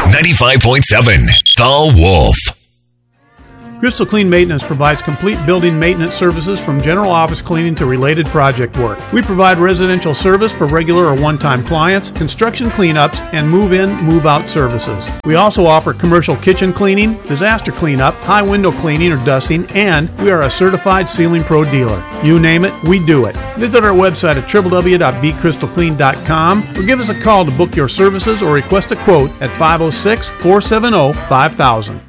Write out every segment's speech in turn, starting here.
95.7 The Wolf. Crystal Clean Maintenance provides complete building maintenance services from general office cleaning to related project work. We provide residential service for regular or one-time clients, construction cleanups, and move-in, move-out services. We also offer commercial kitchen cleaning, disaster cleanup, high window cleaning or dusting, and we are a certified Ceiling Pro dealer. You name it, we do it. Visit our website at www.bcrystalclean.com or give us a call to book your services or request a quote at 506-470-5000.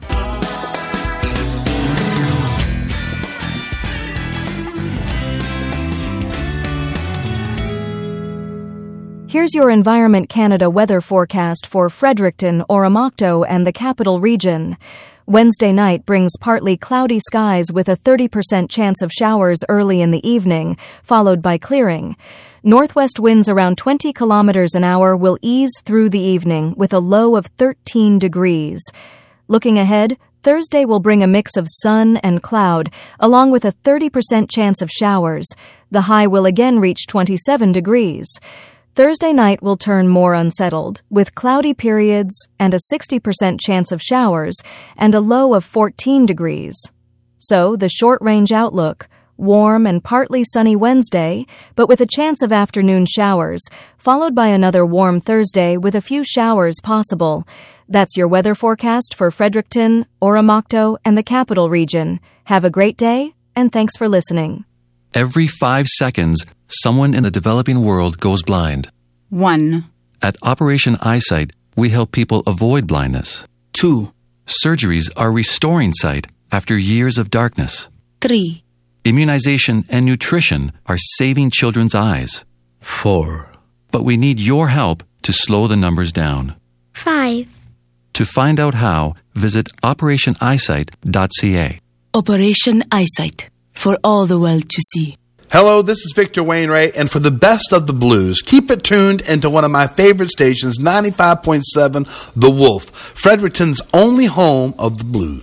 Here's your Environment Canada weather forecast for Fredericton, Oromocto, and the Capital Region. Wednesday night brings partly cloudy skies with a 30% chance of showers early in the evening, followed by clearing. Northwest winds around 20 kilometers an hour will ease through the evening with a low of 13 degrees. Looking ahead, Thursday will bring a mix of sun and cloud, along with a 30% chance of showers. The high will again reach 27 degrees. Thursday night will turn more unsettled, with cloudy periods and a 60% chance of showers and a low of 14 degrees. So, the short-range outlook: warm and partly sunny Wednesday, but with a chance of afternoon showers, followed by another warm Thursday with a few showers possible. That's your weather forecast for Fredericton, Oromocto, and the Capital Region. Have a great day, and thanks for listening. Every 5 seconds, someone in the developing world goes blind. 1. At Operation Eyesight, we help people avoid blindness. 2. Surgeries are restoring sight after years of darkness. 3. Immunization and nutrition are saving children's eyes. 4. But we need your help to slow the numbers down. 5. To find out how, visit operationeyesight.ca. Operation Eyesight, for all the world to see. Hello, this is Victor Wainwright, and for the best of the blues, keep it tuned into one of my favorite stations, 95.7 The Wolf, Fredericton's only home of the blues.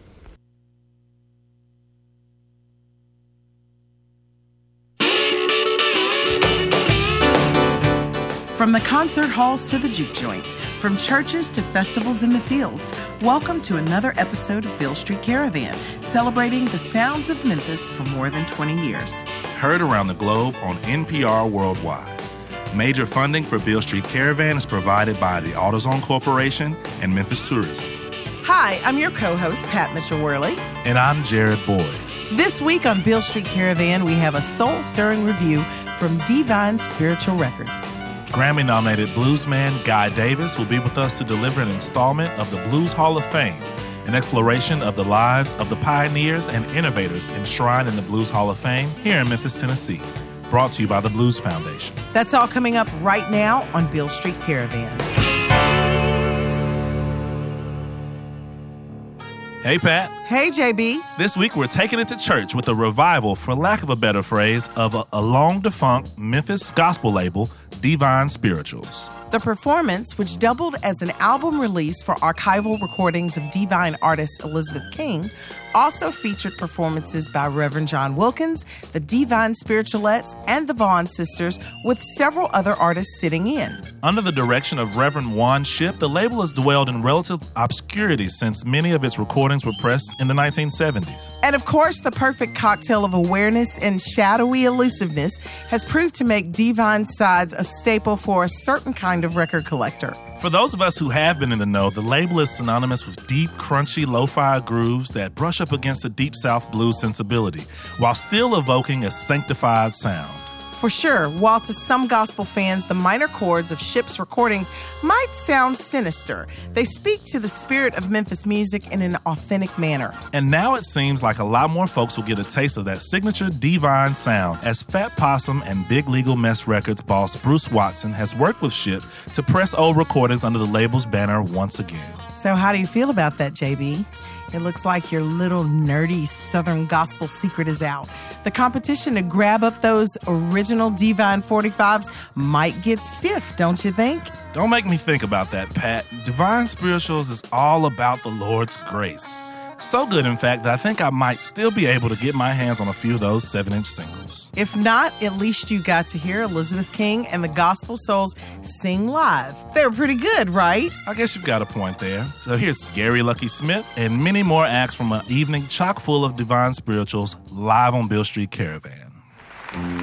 From the concert halls to the juke joints, from churches to festivals in the fields, welcome to another episode of Beale Street Caravan, celebrating the sounds of Memphis for more than 20 years. Heard around the globe on NPR Worldwide. Major funding for Beale Street Caravan is provided by the AutoZone Corporation and Memphis Tourism. Hi, I'm your co-host, Pat Mitchell-Worley. And I'm Jared Boyd. This week on Beale Street Caravan, we have a soul-stirring review from Divine Spiritual Records. Grammy-nominated bluesman Guy Davis will be with us to deliver an installment of the Blues Hall of Fame, an exploration of the lives of the pioneers and innovators enshrined in the Blues Hall of Fame here in Memphis, Tennessee. Brought to you by the Blues Foundation. That's all coming up right now on Beale Street Caravan. Hey, Pat. Hey, JB. This week we're taking it to church with a revival, for lack of a better phrase, of a long-defunct Memphis gospel label, Divine Spirituals. The performance, which doubled as an album release for archival recordings of Divine artist Elizabeth King, also featured performances by Reverend John Wilkins, the Divine Spiritualettes, and the Vaughn Sisters, with several other artists sitting in. Under the direction of Reverend Juan Shipp, the label has dwelled in relative obscurity since many of its recordings were pressed in the 1970s. And of course, the perfect cocktail of awareness and shadowy elusiveness has proved to make Divine sides a staple for a certain kind of record collector. For those of us who have been in the know, the label is synonymous with deep, crunchy, lo-fi grooves that brush up against a Deep South blues sensibility, while still evoking a sanctified sound. For sure, while to some gospel fans, the minor chords of Shipp's recordings might sound sinister, they speak to the spirit of Memphis music in an authentic manner. And now it seems like a lot more folks will get a taste of that signature Divine sound, as Fat Possum and Big Legal Mess Records boss Bruce Watson has worked with Shipp to press old recordings under the label's banner once again. So how do you feel about that, JB? It looks like your little nerdy Southern gospel secret is out. The competition to grab up those original Divine 45s might get stiff, don't you think? Don't make me think about that, Pat. Divine Spirituals is all about the Lord's grace. So good, in fact, that I think I might still be able to get my hands on a few of those 7-inch singles. If not, at least you got to hear Elizabeth King and the Gospel Souls sing live. They were pretty good, right? I guess you've got a point there. So here's Gary Lucky Smith and many more acts from an evening chock full of divine spirituals live on Beale Street Caravan.